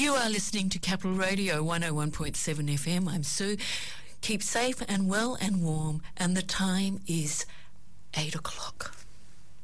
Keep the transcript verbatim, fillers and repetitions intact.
You are listening to Capital Radio one oh one point seven F M. I'm Sue. Keep safe and well and warm, and the time is eight o'clock.